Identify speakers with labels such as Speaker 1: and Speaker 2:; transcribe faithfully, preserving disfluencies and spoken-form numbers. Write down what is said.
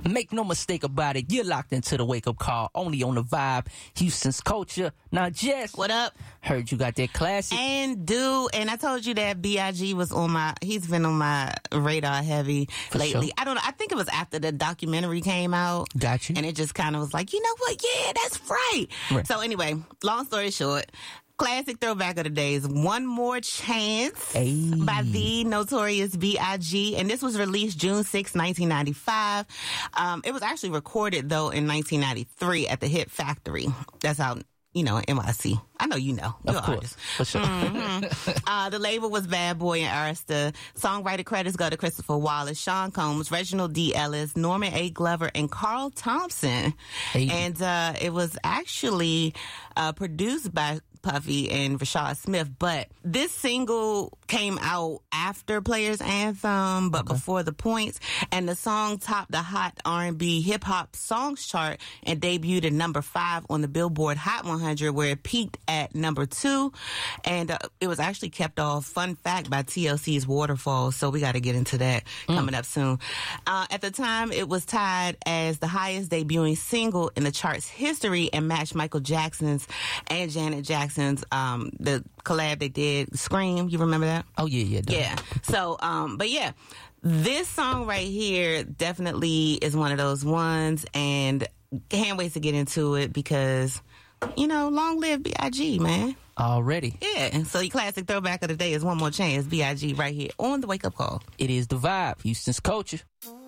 Speaker 1: Make no mistake about it, you're locked into the wake-up call, only on the Vibe, Houston's culture. Now, Jess.
Speaker 2: What up?
Speaker 1: Heard you got that classic.
Speaker 2: And do, and I told you that B I G was on my, he's been on my radar heavy
Speaker 1: For
Speaker 2: lately.
Speaker 1: sure.
Speaker 2: I don't know, I think it was after the documentary came out.
Speaker 1: Got you.
Speaker 2: And it just kind of was like, you know what? Yeah, that's right.
Speaker 1: Right.
Speaker 2: So anyway, long story short, classic throwback of the days, One More Chance
Speaker 1: Hey.
Speaker 2: by the Notorious B I G. And this was released June sixth, nineteen ninety-five. Um, it was actually recorded, though, in nineteen ninety-three at the Hit Factory. That's out, you know, in N Y C. I know you know. You're
Speaker 1: Of
Speaker 2: an
Speaker 1: course.
Speaker 2: artist.
Speaker 1: For sure.
Speaker 2: Mhm. uh, the label was Bad Boy and Arista. Songwriter credits go to Christopher Wallace, Sean Combs, Reginald D. Ellis, Norman A. Glover, and Carl Thompson.
Speaker 1: Hey.
Speaker 2: And uh, it was actually uh, produced by Puffy and Rashad Smith, but this single came out after Players Anthem, but
Speaker 1: Okay.
Speaker 2: before The Points, and the song topped the Hot R and B Hip Hop Songs chart and debuted at number five on the Billboard Hot one hundred, where it peaked at number two, and uh, it was actually kept off, fun fact, by T L C's Waterfall, so we got to get into that coming up soon. Uh, at the time, it was tied as the highest debuting single in the chart's history and matched Michael Jackson's and Janet Jackson's um, the collab they did, Scream. You remember that?
Speaker 1: Oh, yeah, yeah. dog.
Speaker 2: Yeah. So, um, but yeah, this song right here definitely is one of those ones, and can't wait to get into it because, you know, long live B I G, man.
Speaker 1: Already.
Speaker 2: Yeah. So your classic throwback of the day is One More Chance, B I G, right here on the Wake Up Call.
Speaker 1: It is the Vibe, Houston's culture.